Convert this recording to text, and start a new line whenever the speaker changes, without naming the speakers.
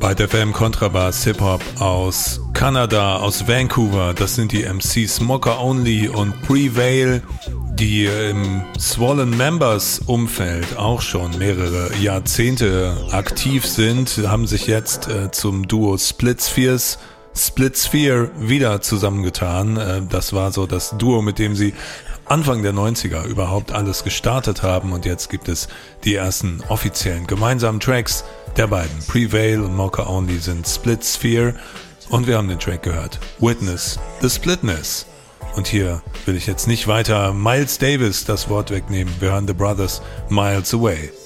Byte FM Kontrabass Hip-Hop aus Kanada, aus Vancouver. Das sind die MCs Mocha Only und Prevail, die im Swollen Members Umfeld auch schon mehrere Jahrzehnte aktiv sind, haben sich jetzt zum Duo Split Sphere wieder zusammengetan. Das war so das Duo, mit dem sie Anfang der 90er überhaupt alles gestartet haben, und jetzt gibt es die ersten offiziellen gemeinsamen Tracks der beiden. Prevail und Mocha Only sind Split Sphere, und wir haben den Track gehört, Witness the Splitness. Und hier will ich jetzt nicht weiter Miles Davis das Wort wegnehmen. Wir hören The Brothers Miles Away.